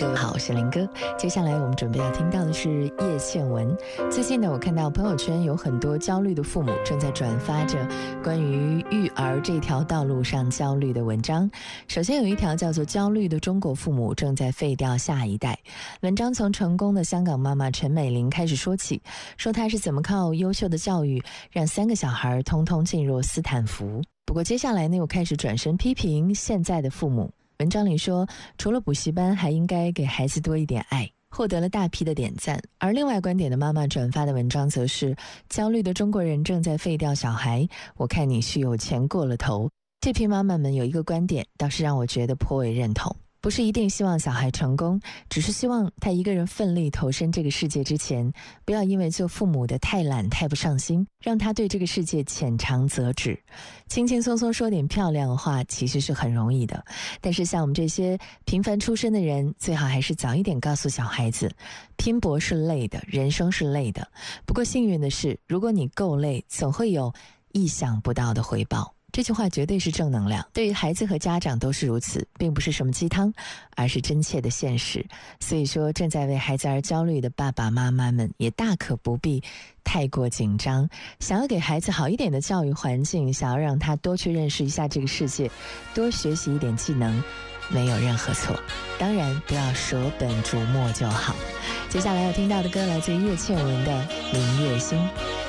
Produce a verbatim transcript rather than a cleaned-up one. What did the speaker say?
各位好，我是林哥。接下来我们准备要听到的是叶倩文。最近呢，我看到朋友圈有很多焦虑的父母正在转发着关于育儿这条道路上焦虑的文章。首先有一条叫做焦虑的中国父母正在废掉下一代。文章从成功的香港妈妈陈美玲开始说起，说她是怎么靠优秀的教育让三个小孩通通进入斯坦福。不过接下来呢，又开始转身批评现在的父母。文章里说，除了补习班，还应该给孩子多一点爱，获得了大批的点赞。而另外观点的妈妈转发的文章则是，焦虑的中国人正在废掉小孩，我看你是有钱过了头。这批妈妈们有一个观点，倒是让我觉得颇为认同。不是一定希望小孩成功，只是希望他一个人奋力投身这个世界之前，不要因为做父母的太懒太不上心，让他对这个世界浅尝辄止。轻轻松松说点漂亮的话其实是很容易的，但是像我们这些平凡出身的人，最好还是早一点告诉小孩子，拼搏是累的，人生是累的。不过幸运的是，如果你够累，总会有意想不到的回报。这句话绝对是正能量，对于孩子和家长都是如此，并不是什么鸡汤，而是真切的现实。所以说，正在为孩子而焦虑的爸爸妈妈们也大可不必太过紧张。想要给孩子好一点的教育环境，想要让他多去认识一下这个世界，多学习一点技能，没有任何错。当然不要舍本逐末就好。接下来要听到的歌来自叶倩文的《明月心》。